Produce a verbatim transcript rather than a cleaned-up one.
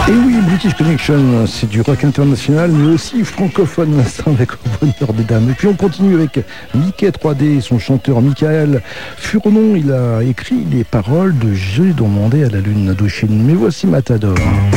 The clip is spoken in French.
Et oui, British Connection, c'est du rock international, mais aussi francophone, avec le bonheur des dames. Et puis on continue avec Mickey trois D, son chanteur Michael Furnon. Il a écrit les paroles de J'ai demandé à la lune d'Indochine. Mais voici Matador.